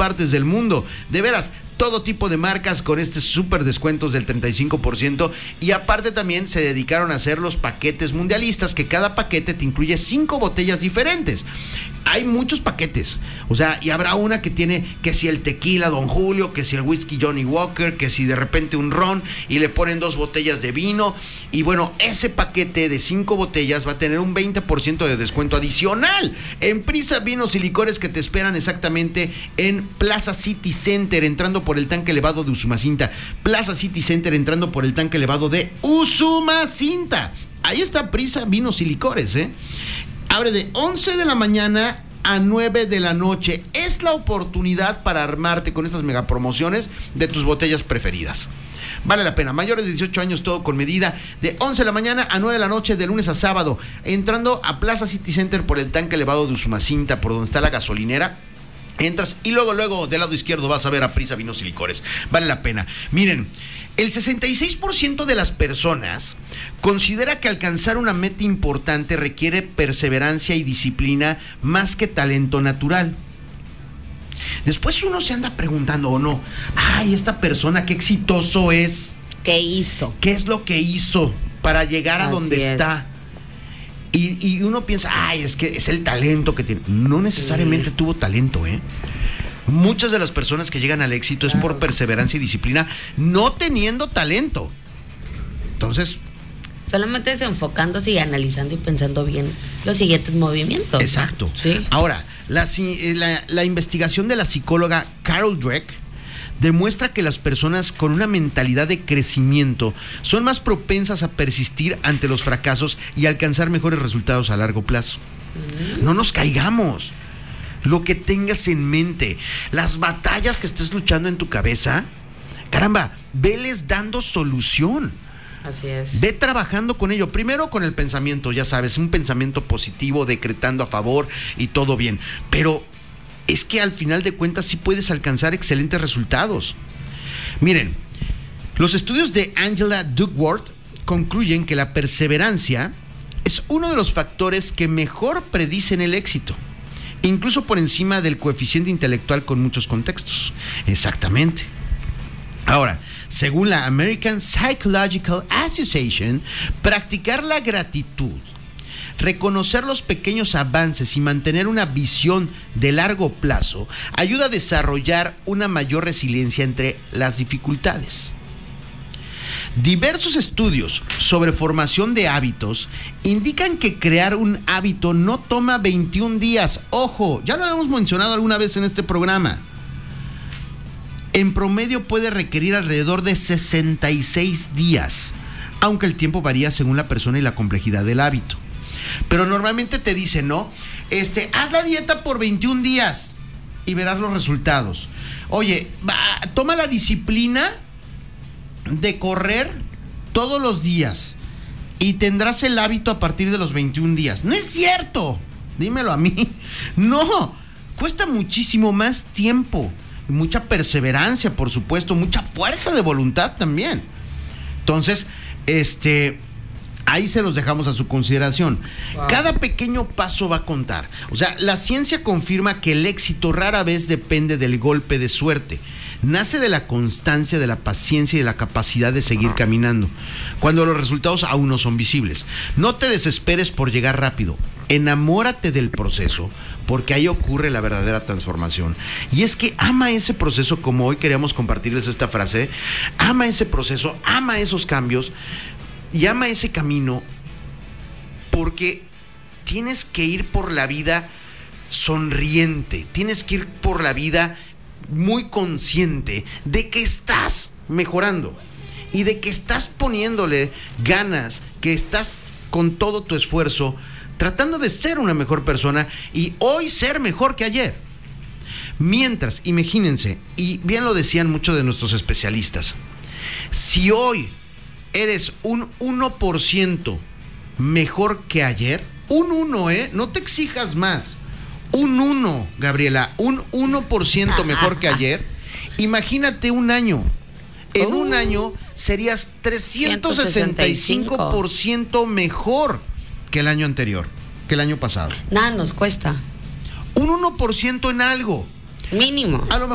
partes del mundo. De veras, todo tipo de marcas con súper descuentos del 35%, y aparte también se dedicaron a hacer los paquetes mundialistas, que cada paquete te incluye 5 botellas diferentes. Hay muchos paquetes, o sea, y habrá una que tiene que si el tequila Don Julio, que si el whisky Johnny Walker, que si de repente un ron, y le ponen 2 botellas de vino, y bueno, ese paquete de 5 botellas va a tener un 20% de descuento adicional en Prisa Vinos y Licores, que te esperan exactamente en Plaza City Center, entrando por el tanque elevado de Usumacinta. Plaza City Center, entrando por el tanque elevado de Usumacinta. Ahí está Prisa Vinos y Licores, Abre de 11 de la mañana a 9 de la noche. Es la oportunidad para armarte con estas megapromociones de tus botellas preferidas. Vale la pena. Mayores de 18 años, todo con medida. De 11 de la mañana a 9 de la noche, de lunes a sábado. Entrando a Plaza City Center por el tanque elevado de Usumacinta, por donde está la gasolinera. Entras y luego del lado izquierdo vas a ver a Prisa Vinos y Licores. Vale la pena. Miren, el 66% de las personas considera que alcanzar una meta importante requiere perseverancia y disciplina más que talento natural. Después uno se anda preguntando, ¿o no? Ay, esta persona, qué exitoso es. ¿Qué hizo? ¿Qué es lo que hizo para llegar a donde está? Y uno piensa, ay, es que es el talento que tiene. No necesariamente tuvo talento, Muchas de las personas que llegan al éxito es por perseverancia y disciplina, no teniendo talento. Entonces, solamente desenfocándose y analizando y pensando bien los siguientes movimientos. Exacto. Sí. Ahora, la investigación de la psicóloga Carol Dweck demuestra que las personas con una mentalidad de crecimiento son más propensas a persistir ante los fracasos y alcanzar mejores resultados a largo plazo. No nos caigamos. Lo que tengas en mente, las batallas que estés luchando en tu cabeza, caramba, veles dando solución. Así es. Ve trabajando con ello. Primero con el pensamiento, ya sabes, un pensamiento positivo, decretando a favor y todo bien. Pero es que al final de cuentas sí puedes alcanzar excelentes resultados. Miren, los estudios de Angela Duckworth concluyen que la perseverancia es uno de los factores que mejor predicen el éxito, incluso por encima del coeficiente intelectual con muchos contextos. Exactamente. Ahora, según la American Psychological Association, practicar la gratitud, reconocer los pequeños avances y mantener una visión de largo plazo ayuda a desarrollar una mayor resiliencia entre las dificultades. Diversos estudios sobre formación de hábitos indican que crear un hábito no toma 21 días. Ojo, ya lo habíamos mencionado alguna vez en este programa. En promedio puede requerir alrededor de 66 días, aunque el tiempo varía según la persona y la complejidad del hábito. Pero normalmente te dicen, ¿no? Haz la dieta por 21 días y verás los resultados. Oye, toma la disciplina de correr todos los días y tendrás el hábito a partir de los 21 días. No es cierto, dímelo a mí. No, cuesta muchísimo más tiempo, mucha perseverancia, por supuesto, mucha fuerza de voluntad también. Entonces, ahí se los dejamos a su consideración. Wow. Cada pequeño paso va a contar. O sea, la ciencia confirma que el éxito rara vez depende del golpe de suerte. Nace de la constancia, de la paciencia y de la capacidad de seguir caminando, cuando los resultados aún no son visibles. No te desesperes por llegar rápido. Enamórate del proceso, porque ahí ocurre la verdadera transformación. Y es que ama ese proceso, como hoy queríamos compartirles esta frase. Ama ese proceso, ama esos cambios y ama ese camino, porque tienes que ir por la vida sonriente, tienes que ir por la vida muy consciente de que estás mejorando y de que estás poniéndole ganas, que estás con todo tu esfuerzo tratando de ser una mejor persona y hoy ser mejor que ayer. Mientras, imagínense, y bien lo decían muchos de nuestros especialistas, si hoy eres un 1% mejor que ayer, un 1, no te exijas más. Un 1, Gabriela, un 1% mejor que ayer. Imagínate un año. En un año serías 365% mejor que el año anterior, que el año pasado. Nada nos cuesta. Un 1% en algo. Mínimo. A lo